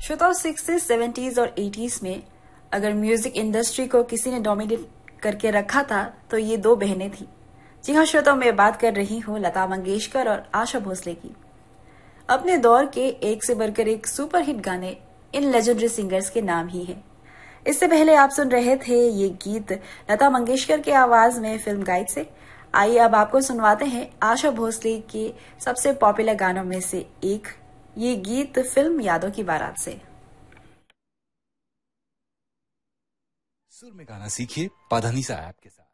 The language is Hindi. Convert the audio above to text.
श्रोताओं, 60s, 70s और 80s में अगर म्यूजिक इंडस्ट्री को किसी ने डोमिनेट करके रखा था तो ये दो बहनें थी। जी हाँ श्रोताओं, मैं बात कर रही हूँ लता मंगेशकर और आशा भोसले की। अपने दौर के एक से बढ़कर एक सुपरहिट गाने इन लेजेंडरी सिंगर्स के नाम ही हैं। इससे पहले आप सुन रहे थे ये गीत लता मंगेशकर की आवाज में फिल्म गाइड से। आइए अब आपको सुनवाते हैं आशा भोसले के सबसे पॉपुलर गानों में से एक, ये गीत फिल्म यादों की बारात से। सुर में गाना सीखिए पाधानीसा ऐप के साथ।